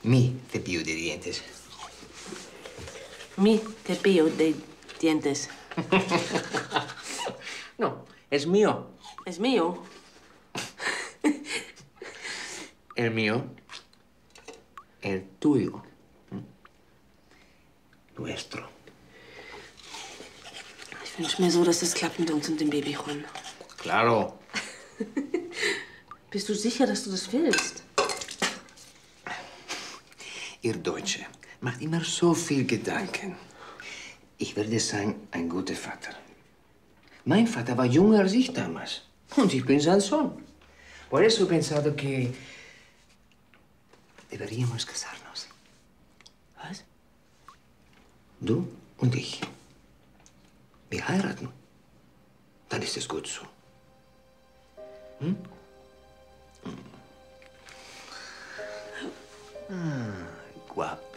Mi cepillo de dientes. Mi cepillo de dientes. No, es mío. ¿Es mío? El mío. El tuyo. Nuestro. Ich wünsche mir so, dass das klappt mit uns und dem Baby, Juan. Claro. Bist du sicher, dass du das willst? Ihr Deutsche macht immer so viel Gedanken. Ich werde sein ein guter Vater. Mein Vater war jünger als ich damals. Und ich bin sein Sohn. Por eso he pensado que deberíamos casarnos. Was? Du und ich. Wir heiraten. Dann ist es gut so. Hm? Guapo.